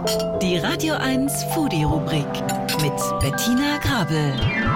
Die Radio 1 Foodie-Rubrik mit Bettina Grabel.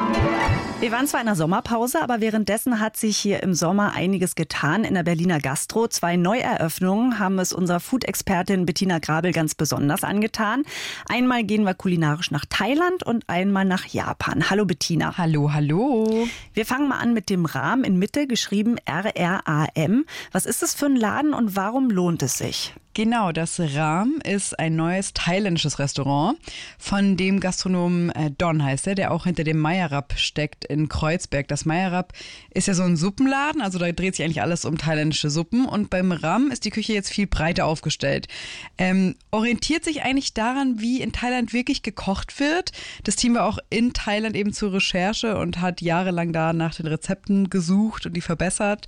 Wir waren zwar in der Sommerpause, aber währenddessen hat sich hier im Sommer einiges getan in der Berliner Gastro. 2 Neueröffnungen haben es unserer Food-Expertin Bettina Grabel ganz besonders angetan. Einmal gehen wir kulinarisch nach Thailand und einmal nach Japan. Hallo Bettina. Hallo, hallo. Wir fangen mal an mit dem Ram in Mitte, geschrieben R-R-A-M. Was ist das für ein Laden und warum lohnt es sich? Genau, das Ram ist ein neues thailändisches Restaurant von dem Gastronomen Don heißt er, der auch hinter dem Meyerab steckt in Kreuzberg. Das Meyerab ist ja so ein Suppenladen, also da dreht sich eigentlich alles um thailändische Suppen und beim Ram ist die Küche jetzt viel breiter aufgestellt. Orientiert sich eigentlich daran, wie in Thailand wirklich gekocht wird. Das Team war auch in Thailand eben zur Recherche und hat jahrelang da nach den Rezepten gesucht und die verbessert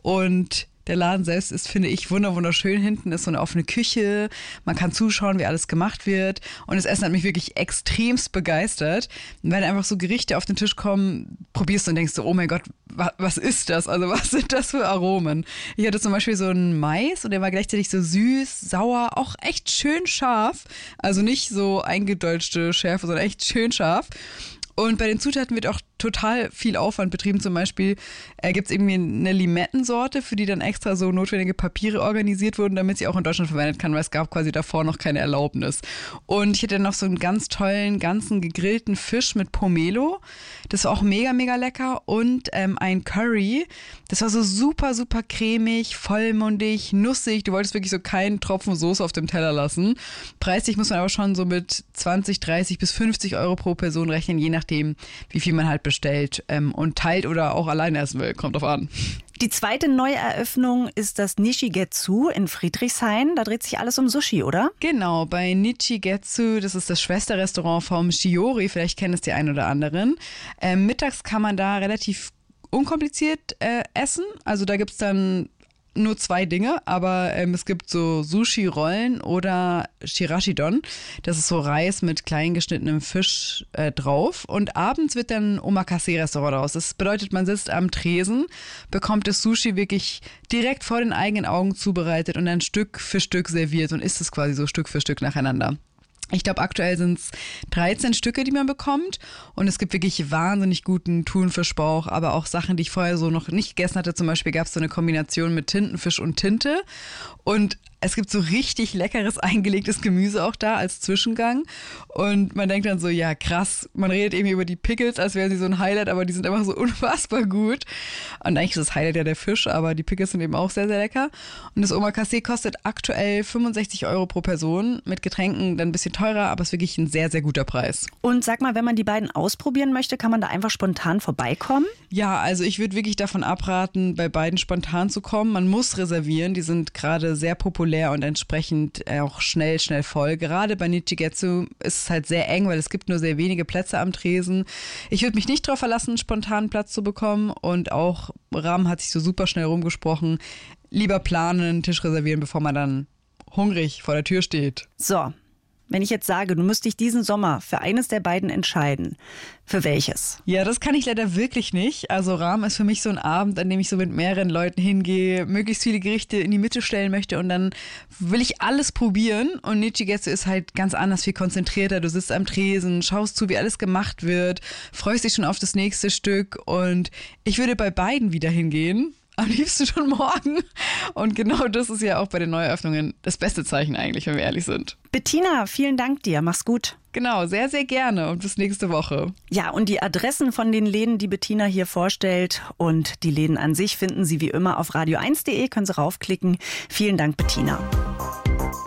und der Laden selbst ist, finde ich, wunderschön. Hinten ist so eine offene Küche. Man kann zuschauen, wie alles gemacht wird. Und das Essen hat mich wirklich extremst begeistert. Und wenn einfach so Gerichte auf den Tisch kommen, probierst du und denkst so, oh mein Gott, was ist das? Also was sind das für Aromen? Ich hatte zum Beispiel so einen Mais und der war gleichzeitig so süß, sauer, auch echt schön scharf. Also nicht so eingedeutschte Schärfe, sondern echt schön scharf. Und bei den Zutaten wird auch total viel Aufwand betrieben. Zum Beispiel gibt es irgendwie eine Limettensorte, für die dann extra so notwendige Papiere organisiert wurden, damit sie auch in Deutschland verwendet kann, weil es gab quasi davor noch keine Erlaubnis. Und ich hatte noch so einen ganz tollen, ganzen gegrillten Fisch mit Pomelo. Das war auch mega, mega lecker. Und ein Curry. Das war so super, super cremig, vollmundig, nussig. Du wolltest wirklich so keinen Tropfen Soße auf dem Teller lassen. Preislich muss man aber schon so mit 20, 30 bis 50 Euro pro Person rechnen, je nachdem, wie viel man halt bestellt und teilt oder auch alleine essen will. Kommt drauf an. Die zweite Neueröffnung ist das Nishigetsu in Friedrichshain. Da dreht sich alles um Sushi, oder? Genau, bei Nichigetsu, das ist das Schwesterrestaurant vom Shiori, vielleicht kennen es die einen oder anderen. Mittags kann man da relativ unkompliziert essen. Also da gibt es dann nur 2 Dinge, aber es gibt so Sushi-Rollen oder Shirashidon. Das ist so Reis mit klein geschnittenem Fisch drauf. Und abends wird dann ein Omakase-Restaurant raus. Das bedeutet, man sitzt am Tresen, bekommt das Sushi wirklich direkt vor den eigenen Augen zubereitet und dann Stück für Stück serviert und isst es quasi so Stück für Stück nacheinander. Ich glaube, aktuell sind es 13 Stücke, die man bekommt. Und es gibt wirklich wahnsinnig guten Thunfischbauch, aber auch Sachen, die ich vorher so noch nicht gegessen hatte. Zum Beispiel gab es so eine Kombination mit Tintenfisch und Tinte. Und es gibt so richtig leckeres eingelegtes Gemüse auch da als Zwischengang. Und man denkt dann so, ja krass, man redet irgendwie über die Pickles, als wären sie so ein Highlight, aber die sind einfach so unfassbar gut. Und eigentlich ist das Highlight ja der Fisch, aber die Pickles sind eben auch sehr, sehr lecker. Und das Omakase kostet aktuell 65 Euro pro Person, mit Getränken dann ein bisschen teurer, aber ist wirklich ein sehr, sehr guter Preis. Und sag mal, wenn man die beiden ausprobieren möchte, kann man da einfach spontan vorbeikommen? Ja, also ich würde wirklich davon abraten, bei beiden spontan zu kommen. Man muss reservieren, die sind gerade sehr populär und entsprechend auch schnell voll. Gerade bei Nichigetsu ist es halt sehr eng, weil es gibt nur sehr wenige Plätze am Tresen. Ich würde mich nicht darauf verlassen, spontan einen Platz zu bekommen und auch Ram hat sich so super schnell rumgesprochen. Lieber planen, einen Tisch reservieren, bevor man dann hungrig vor der Tür steht. So, wenn ich jetzt sage, du müsst dich diesen Sommer für eines der beiden entscheiden, für welches? Ja, das kann ich leider wirklich nicht. Also Ram ist für mich so ein Abend, an dem ich so mit mehreren Leuten hingehe, möglichst viele Gerichte in die Mitte stellen möchte und dann will ich alles probieren. Und Nichigetsu ist halt ganz anders, viel konzentrierter. Du sitzt am Tresen, schaust zu, wie alles gemacht wird, freust dich schon auf das nächste Stück und ich würde bei beiden wieder hingehen. Am liebsten schon morgen. Und genau das ist ja auch bei den Neueröffnungen das beste Zeichen eigentlich, wenn wir ehrlich sind. Bettina, vielen Dank dir. Mach's gut. Genau, sehr, sehr gerne und bis nächste Woche. Ja, und die Adressen von den Läden, die Bettina hier vorstellt und die Läden an sich finden Sie wie immer auf radio1.de, können Sie raufklicken. Vielen Dank, Bettina.